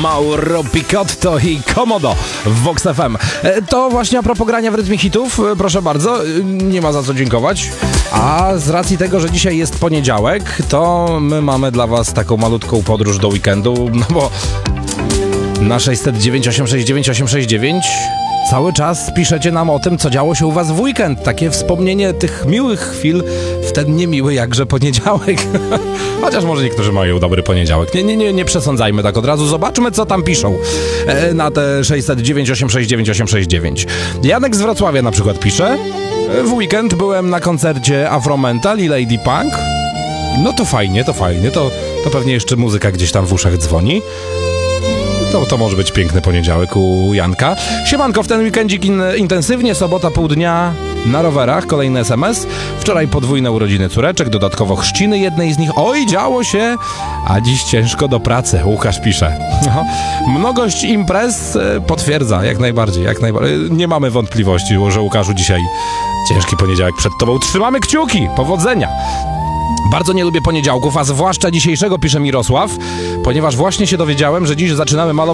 Mauro Picotto i Komodo w Vox FM. To właśnie a propos grania w rytmie hitów, proszę bardzo, nie ma za co dziękować. A z racji tego, że dzisiaj jest poniedziałek, to my mamy dla was taką malutką podróż do weekendu, no bo na 609 869 869 cały czas piszecie nam o tym, co działo się u was w weekend. Takie wspomnienie tych miłych chwil w ten niemiły jakże poniedziałek. Chociaż może niektórzy mają dobry poniedziałek. Nie przesądzajmy tak od razu. Zobaczmy, co tam piszą na te 609 869 869. Janek z Wrocławia na przykład pisze: w weekend byłem na koncercie Afromental i Lady Punk. No to fajnie. To pewnie jeszcze muzyka gdzieś tam w uszach dzwoni. To może być piękny poniedziałek u Janka. Siemanko, w ten weekendzik intensywnie, sobota pół dnia na rowerach, kolejny SMS. Wczoraj podwójne urodziny córeczek, dodatkowo chrzciny jednej z nich. Oj, działo się, a dziś ciężko do pracy, Łukasz pisze. No, mnogość imprez potwierdza, jak najbardziej. Nie mamy wątpliwości, że Łukaszu dzisiaj ciężki poniedziałek przed tobą. Trzymamy kciuki, powodzenia. Bardzo nie lubię poniedziałków, a zwłaszcza dzisiejszego, pisze Mirosław, ponieważ właśnie się dowiedziałem, że dziś zaczynamy malować